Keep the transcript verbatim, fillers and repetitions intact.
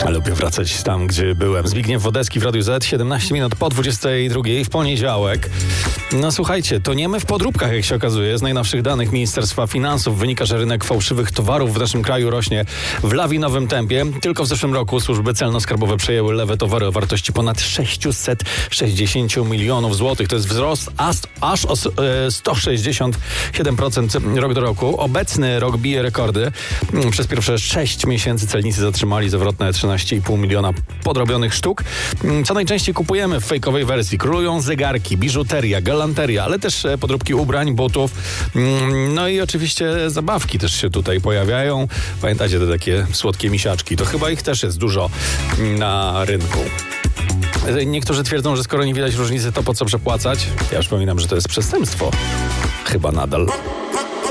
Lubię wracać tam, gdzie byłem. Zbigniew Wodecki w Radiu Z, siedemnaście minut po dwudziestej drugiej w poniedziałek. No słuchajcie, toniemy w podróbkach, jak się okazuje. Z najnowszych danych Ministerstwa Finansów wynika, że rynek fałszywych towarów w naszym kraju rośnie w lawinowym tempie. Tylko w zeszłym roku służby celno-skarbowe przejęły lewe towary o wartości ponad sześćset sześćdziesiąt milionów złotych. To jest wzrost aż o sto sześćdziesiąt siedem procent rok do roku. Obecny rok bije rekordy. Przez pierwsze sześć miesięcy celnicy zatrzymali zawrotne trzynaście i pół miliona podrobionych sztuk. Co najczęściej kupujemy w fejkowej wersji? Królują zegarki, biżuteria, galanteria, ale też podróbki ubrań, butów. No i oczywiście zabawki też się tutaj pojawiają. Pamiętacie te takie słodkie misiaczki? To chyba ich też jest dużo na rynku. Niektórzy twierdzą, że skoro nie widać różnicy, to po co przepłacać? Ja przypominam, że to jest przestępstwo. Chyba nadal.